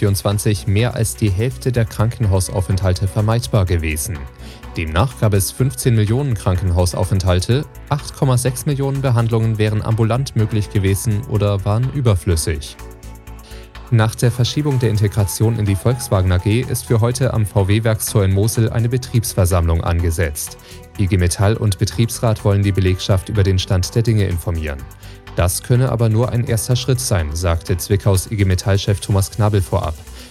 2024 mehr als die Hälfte der Krankenhausaufenthalte vermeidbar gewesen. Demnach gab es 15 Millionen Krankenhausaufenthalte, 8,6 Millionen Behandlungen wären ambulant möglich gewesen oder waren überflüssig. Nach der Verschiebung der Integration in die Volkswagen AG ist für heute am VW-Werkstor in Mosel eine Betriebsversammlung angesetzt. IG Metall und Betriebsrat wollen die Belegschaft über den Stand der Dinge informieren. Das könne aber nur ein erster Schritt sein, sagte Zwickaus IG Metall-Chef Thomas Knabel vorab.